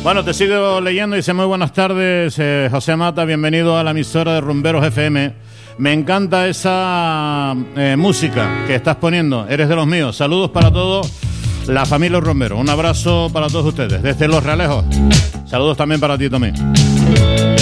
Bueno, te sigo leyendo. Dice: muy buenas tardes, José Mata, bienvenido a la emisora de Rumberos FM. Me encanta esa música que estás poniendo, eres de los míos. Saludos para todos, la familia Rumberos. Un abrazo para todos ustedes, desde Los Realejos. Saludos también para ti, Tomé.